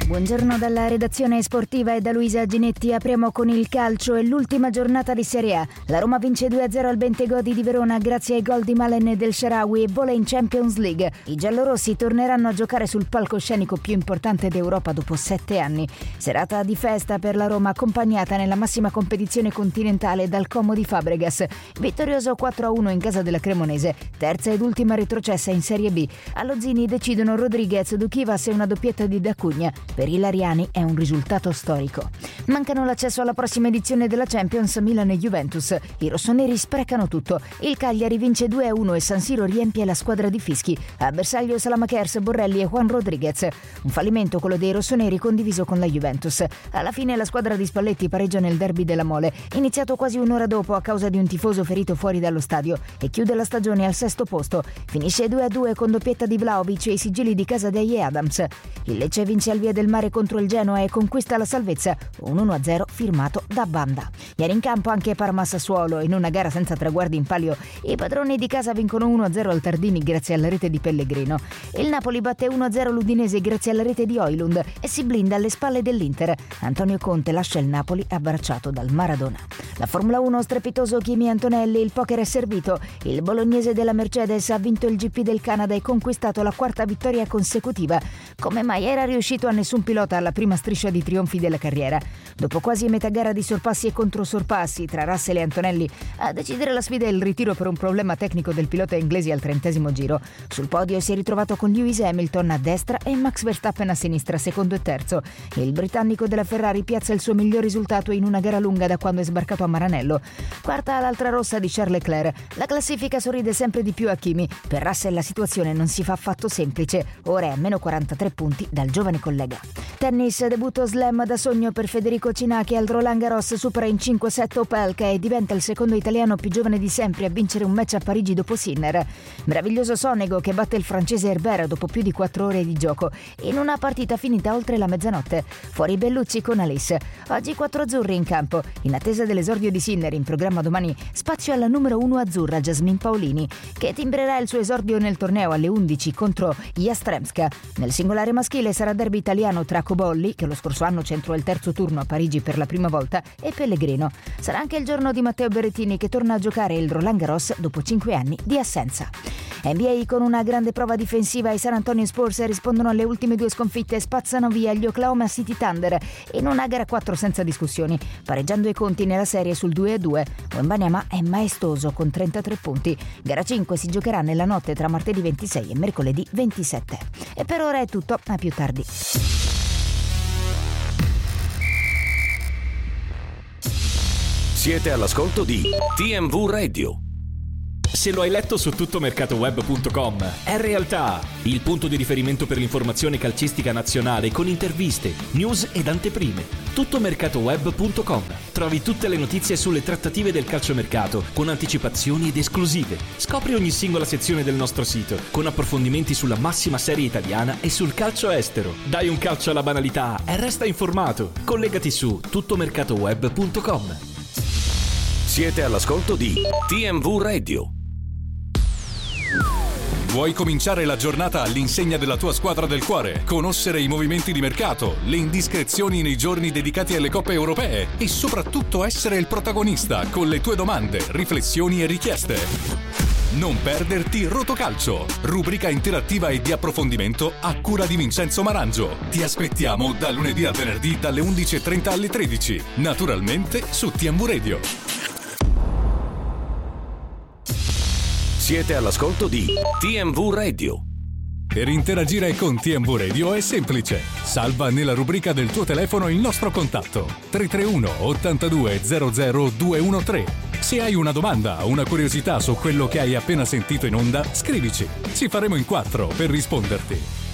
Buongiorno dalla redazione sportiva e da Luisa Ginetti. Apriamo con il calcio e l'ultima giornata di Serie A. La Roma vince 2-0 al Bentegodi di Verona grazie ai gol di Malen e del Shaarawy e vola in Champions League. I giallorossi torneranno a giocare sul palcoscenico più importante d'Europa dopo 7 anni. Serata di festa per la Roma accompagnata nella massima competizione continentale dal Como di Fabregas. Vittorioso 4-1 in casa della Cremonese, terza ed ultima retrocessa in Serie B. Allo Zini decidono Rodriguez, Duchivas e una doppietta di Dacugna. Per i Lariani è un risultato storico. Mancano l'accesso alla prossima edizione della Champions Milan e Juventus. I rossoneri sprecano tutto. Il Cagliari vince 2-1 e San Siro riempie la squadra di fischi. A bersaglio Salamakers, Borrelli e Juan Rodriguez. Un fallimento quello dei rossoneri condiviso con la Juventus. Alla fine la squadra di Spalletti pareggia nel derby della Mole, iniziato quasi un'ora dopo a causa di un tifoso ferito fuori dallo stadio, e chiude la stagione al 6º posto. Finisce 2-2 con doppietta di Vlahovic e i sigilli di Casadei e Adams. Il Lecce vince al Via del Mare contro il Genoa e conquista la salvezza, un 1-0 firmato da Banda. Ieri in campo anche Parma-Sassuolo, in una gara senza traguardi in palio. I padroni di casa vincono 1-0 al Tardini grazie alla rete di Pellegrino. Il Napoli batte 1-0 l'Udinese grazie alla rete di Højlund e si blinda alle spalle dell'Inter. Antonio Conte lascia il Napoli abbracciato dal Maradona. La Formula 1, strepitoso Kimi Antonelli, il poker è servito. Il bolognese della Mercedes ha vinto il GP del Canada e conquistato la 4ª vittoria consecutiva. Come mai era riuscito a nessun pilota alla prima striscia di trionfi della carriera? Dopo quasi metà gara di sorpassi e controsorpassi tra Russell e Antonelli, a decidere la sfida è il ritiro per un problema tecnico del pilota inglese al 30° giro. Sul podio si è ritrovato con Lewis Hamilton a destra e Max Verstappen a sinistra, secondo e terzo. Il britannico della Ferrari piazza il suo miglior risultato in una gara lunga da quando è sbarcato a Maranello. Quarta l'altra rossa di Charles Leclerc. La classifica sorride sempre di più a Kimi. Per Russell la situazione non si fa affatto semplice. Ora è a meno 43 punti dal giovane collega. Tennis, debutto slam da sogno per Federico Cina, che al Roland Garros supera in 5-7 Opelka e diventa il secondo italiano più giovane di sempre a vincere un match a Parigi dopo Sinner. Meraviglioso Sonego che batte il francese Herbert dopo più di 4 ore di gioco in una partita finita oltre la mezzanotte. Fuori Bellucci con Alice. Oggi 4 azzurri in campo. In attesa dell'esordio di Sinner in programma domani, spazio alla numero 1 azzurra Jasmine Paolini, che timbrerà il suo esordio nel torneo alle 11 contro Jastremska. Nel singolare maschile sarà derby italiano tra Cobolli, che lo scorso anno centrò il terzo turno a Parigi per la prima volta, e Pellegrino. Sarà anche il giorno di Matteo Berrettini, che torna a giocare il Roland Garros dopo 5 anni di assenza. NBA con una grande prova difensiva, i San Antonio Spurs rispondono alle ultime 2 sconfitte e spazzano via gli Oklahoma City Thunder in una gara 4 senza discussioni, pareggiando i conti nella serie sul 2-2. Wembanyama è maestoso con 33 punti. Gara 5 si giocherà nella notte tra martedì 26 e mercoledì 27. E per ora è tutto, a più tardi. Siete all'ascolto di TMV Radio. Se lo hai letto su tuttomercatoweb.com, è realtà, il punto di riferimento per l'informazione calcistica nazionale con interviste, news ed anteprime. Tuttomercatoweb.com. Trovi tutte le notizie sulle trattative del calciomercato con anticipazioni ed esclusive. Scopri ogni singola sezione del nostro sito con approfondimenti sulla massima serie italiana e sul calcio estero. Dai un calcio alla banalità e resta informato. Collegati su tuttomercatoweb.com. Siete all'ascolto di TMV Radio. Vuoi cominciare la giornata all'insegna della tua squadra del cuore? Conoscere i movimenti di mercato, le indiscrezioni nei giorni dedicati alle coppe europee e soprattutto essere il protagonista con le tue domande, riflessioni e richieste? Non perderti Rotocalcio, rubrica interattiva e di approfondimento a cura di Vincenzo Marangio. Ti aspettiamo da lunedì a venerdì dalle 11:30 alle 13, naturalmente su TMV Radio. Siete all'ascolto di TMV Radio. Per interagire con TMV Radio è semplice. Salva nella rubrica del tuo telefono il nostro contatto 331 82 00 213. Se hai una domanda o una curiosità su quello che hai appena sentito in onda, scrivici. Ci faremo in 4 per risponderti.